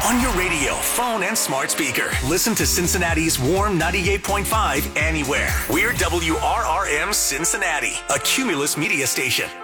On your radio, phone, and smart speaker. Listen to Cincinnati's Warm 98.5 anywhere. We're WRRM Cincinnati, a Cumulus media station.